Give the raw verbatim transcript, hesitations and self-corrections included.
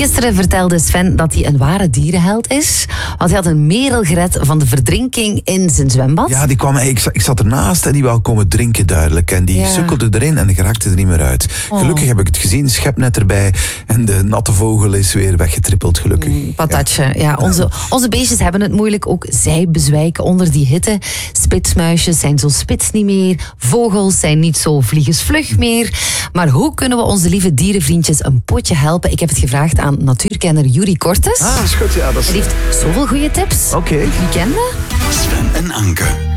Gisteren vertelde Sven dat hij een ware dierenheld is. Want hij had een merel gered van de verdrinking in zijn zwembad. Ja, die kwam, ik, ik zat ernaast en die wou komen drinken duidelijk. En die ja. sukkelde erin en die raakte er niet meer uit. Oh. Gelukkig heb ik het gezien, schepnet erbij. En de natte vogel is weer weggetrippeld, gelukkig. Mm, patatje, ja. ja onze, onze beestjes hebben het moeilijk. Ook zij bezwijken onder die hitte. Spitsmuisjes zijn zo spits niet meer. Vogels zijn niet zo vliegensvlug meer. Maar hoe kunnen we onze lieve dierenvriendjes een potje helpen? Ik heb het gevraagd aan natuurkenner Yuri Kortes. Ah, dat is goed, ja. Dat is... Hij heeft zoveel goede tips. Oké. Okay. Wie kende? Sven en Anke.